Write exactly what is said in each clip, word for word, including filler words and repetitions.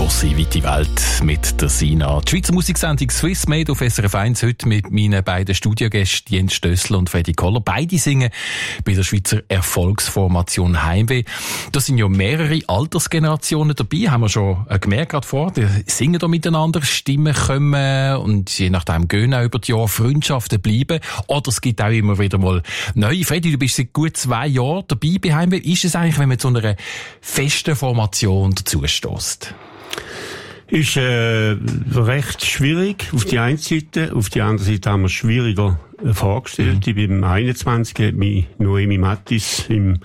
grosse, weite Welt mit der Sina. Die Schweizer Musiksendung Swiss Made auf S R F eins heute mit meinen beiden Studiogästen Jens Stössel und Freddy Koller. Beide singen bei der Schweizer Erfolgsformation Heimweh. Da sind ja mehrere Altersgenerationen dabei, haben wir schon gemerkt gerade vor. Die singen da miteinander, Stimmen kommen und je nachdem gehen auch über die Jahre Freundschaften bleiben. Oder es gibt auch immer wieder mal neue. Freddy, du bist seit gut zwei Jahren dabei bei Heimweh. Ist es eigentlich, wenn man zu einer festen Formation dazustösst? Ist äh, recht schwierig auf die eine Seite, auf die andere Seite haben wir es schwieriger äh, vorgestellt. Mhm. Ich bin im einundzwanzig hat mich Noemi Mattis im,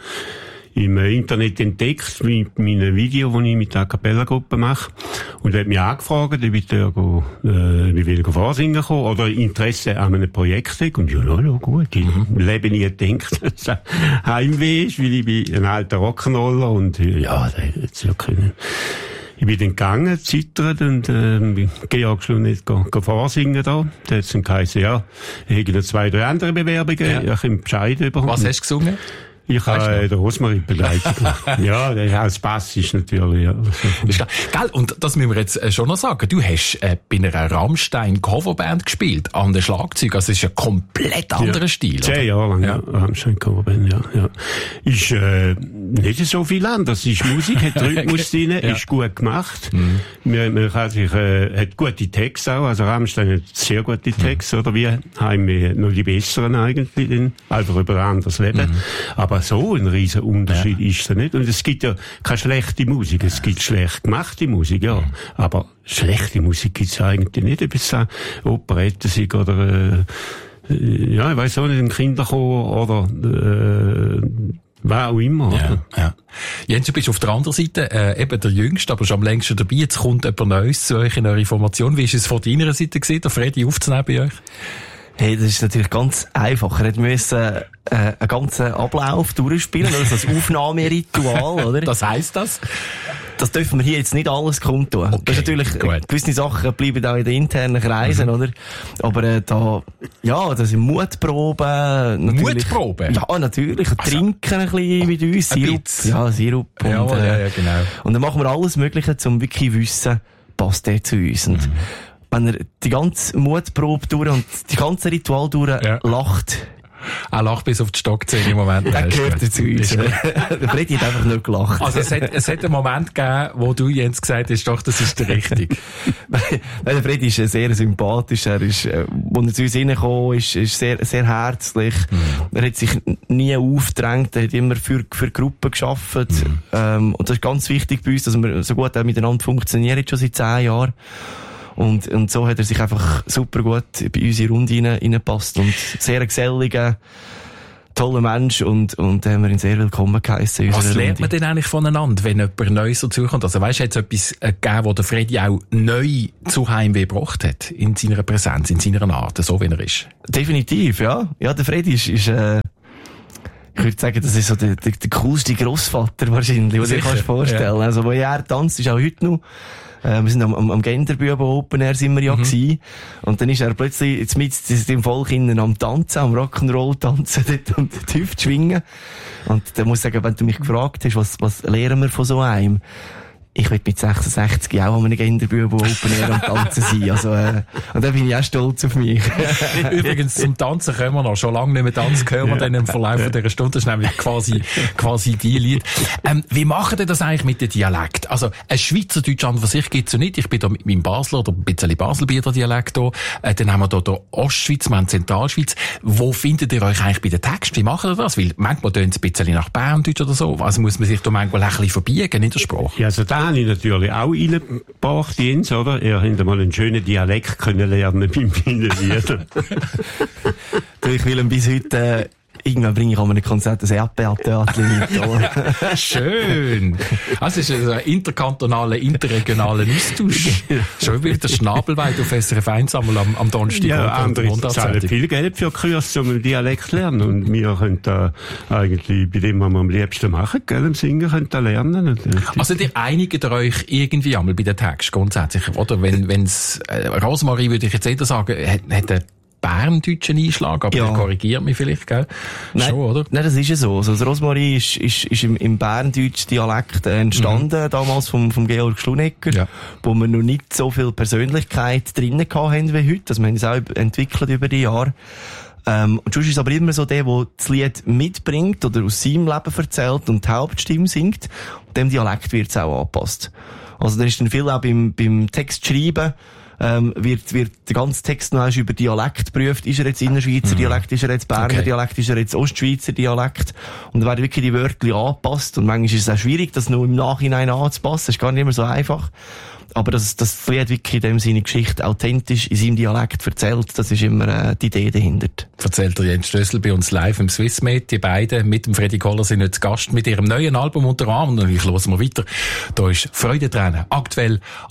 im Internet entdeckt mit meinen Videos, die ich mit der A-Cappella-Gruppe mache, und hat mich angefragt, ob ich da go, äh, wie will ich vorsingen kann oder Interesse an einem Projekt habe. Und ja, ja, ja gut, ich mhm. lebe nie gedacht, dass es Heimweh ist, weil ich bin ein alter Rock'n'Roller und ja, da hätte es ja können. Ich bin dann gegangen, zittert, und, ähm, Georg Schlunet go, go vorsingen da. Da hat es dann geheißen, ja, ich habe noch zwei, drei andere Bewerbungen, ja. Ich habe Bescheid bekommen. Was hast du gesungen? Ich habe äh, den Rosmarin begleitet. Ja, der als Bass ist natürlich, ja. Ist klar. Gell, und das müssen wir jetzt äh, schon noch sagen. Du hast äh, bei einer Rammstein-Coverband gespielt, an der Schlagzeug. Also, es ist ein komplett anderer ja. Stil. Zehn Jahre lang, ja. ja. Rammstein-Coverband, ja, ja. Ist, äh, nicht so viel anders. Ist Musik, hat Rhythmus drin, ja. ist gut gemacht. Mhm. Man, man kann sich, äh, hat gute Texte auch. Also, Rammstein hat sehr gute Texte, mhm. oder wie Heimweh noch die besseren eigentlich, denn, einfach über ein anderes Leben. Mhm. Aber so ein riesen Unterschied ja. ist es nicht. Und es gibt ja keine schlechte Musik. Es gibt schlecht gemachte Musik, ja. Aber schlechte Musik gibt es eigentlich nicht. Ob es Operetten sind oder, äh, ja, ich weiss auch nicht, ein Kinderchor oder, äh, wer auch immer. Ja, oder? Ja. Jens, du bist auf der anderen Seite äh, eben der Jüngste, aber schon am längsten dabei. Jetzt kommt jemand Neues zu euch in eure Formation. Wie ist es von deiner Seite gewesen, der Freddy aufzunehmen bei euch? Hey, das ist natürlich ganz einfach. Er musste äh, einen ganzen Ablauf durchspielen, also das Aufnahmeritual, oder? Was heisst das? Das dürfen wir hier jetzt nicht alles kundtun. Okay, das ist natürlich, gut. Gewisse Sachen bleiben auch in den internen Kreisen, mhm. oder? Aber äh, da, ja, das sind Mutproben. Mutproben? Ja, natürlich. Also, trinken ein bisschen mit uns. Sirup. Ja, Sirup. Und, ja, äh, ja, ja, genau. Und dann machen wir alles Mögliche, um wirklich zu wissen, passt der zu uns. Und mhm. wenn er die ganze Mutprobe durch und die ganze Ritual durch ja. lacht. Er lacht bis auf die Stockzähne im Moment. Der gehört dazu uns. Der Freddy hat einfach nicht gelacht. Also es hat, es hat einen Moment gegeben, wo du Jens gesagt hast, doch, das ist der Richtige. Nein, der Freddy ist sehr sympathisch. Er ist, äh, als er zu uns reingekommen ist, ist sehr, sehr herzlich. Mhm. Er hat sich nie aufgedrängt. Er hat immer für, für Gruppen gearbeitet. Mhm. Ähm, und das ist ganz wichtig bei uns, dass wir so gut auch miteinander funktionieren, schon seit zehn Jahren. Und, und so hat er sich einfach super gut bei unsere Runde rein, reingepasst. Und sehr ein geselliger, toller Mensch. Und, und haben wir ihn sehr willkommen geheissen. Was lernt man denn eigentlich voneinander, wenn jemand Neues dazukommt? Also weißt du, hat es etwas gegeben, wo der Freddy auch neu zu Heimweh gebracht hat? In seiner Präsenz, in seiner Art, so wie er ist? Definitiv, ja. Ja, der Freddy ist, ist äh, ich würde sagen, das ist so der, der, der coolste Grossvater wahrscheinlich, was du dir kannst vorstellen. Ja. Also, wo er tanzt, ist auch heute noch. Äh, wir sind am, am, am Genderbüben Open Air sind wir ja mhm. gewesen. Und dann ist er plötzlich jetzt mit dem Volk innen am Tanzen, am Rock'n'Roll tanzen dort und die Hüfte schwingen. Und da muss ich sagen, wenn du mich gefragt hast, was, was lernen wir von so einem? Ich will mit sechsundsechzig auch an einem Genderbüben Open Air am Tanzen sein. Also, äh, und da bin ich auch stolz auf mich. Übrigens, zum Tanzen kommen wir noch. Schon lange nicht mehr tanzen, hören wir dann im Verlauf ja. dieser Stunde. Das ist nämlich quasi, quasi die Lied. Ähm, wie machen ihr das eigentlich mit dem Dialekt? Also, ein Schweizerdeutsch an für sich gibt's ja nicht. Ich bin da mit meinem Basler oder ein bisschen Baselbieter Dialekt da. Äh, dann haben wir da die Ostschweiz, wir haben die Zentralschweiz. Wo findet ihr euch eigentlich bei den Texten? Wie macht ihr das? Weil manchmal tönt es ein bisschen nach Berndeutsch oder so. Also muss man sich da manchmal ein bisschen verbiegen in der Sprache. Ja, also da habe ich natürlich auch reingebracht, Jens, oder? Er hätte mal einen schönen Dialekt können lernen bei meinen Liedern. Ich will ihn bis heute, äh, irgendwann bringe ich an einem Konzert ein Erdbeertheater mit. Schön! Also es ist ein interkantonaler, interregionaler Austausch. Schon wieder Schnabelweit auf S R F eins einmal am, am Donnerstag. Ja, andere zahlen viel Geld für Kurs, um einen Dialekt zu lernen. Und wir können da eigentlich bei dem, was wir am liebsten machen, gell, im Singen, können da lernen. Also ihr einigt euch irgendwie einmal bei den Texten grundsätzlich, oder? Wenn, wenn's, äh, Rosmarie würde ich jetzt eher sagen, hat, hat berndeutschen Einschlag, aber ja. der korrigiert mich vielleicht, gell? Nein, schon, oder? Nein, das ist ja so. Also, das Rosmarin ist, ist, ist im, im berndeutschen Dialekt entstanden, mhm. damals vom, vom Georg Schlunecker, ja. wo wir noch nicht so viel Persönlichkeit drinnen hatten wie heute. Also, wir haben es auch entwickelt über die Jahre. Ähm, und sonst ist aber immer so der, der das Lied mitbringt oder aus seinem Leben erzählt und die Hauptstimme singt. Und dem Dialekt wird es auch angepasst. Also, da ist dann viel auch beim, beim Text schreiben, ähm, wird, wird der ganze Text noch über Dialekt geprüft. Ist er jetzt Innerschweizer mhm. Dialekt? Ist er jetzt Berner okay. Dialekt? Ist er jetzt Ostschweizer Dialekt? Und da werden wirklich die Wörter angepasst. Und manchmal ist es auch schwierig, das nur im Nachhinein anzupassen. Das ist gar nicht immer so einfach. Aber dass das Lied wirklich in dem seine Geschichte authentisch in seinem Dialekt erzählt, das ist immer äh, die Idee dahinter. Erzählt der Jens Stössel bei uns live im Swissmate. Die beiden mit dem Freddy Koller sind jetzt Gast mit ihrem neuen Album unter Arm. Und ich hören wir weiter. Da ist Freudentränen aktuell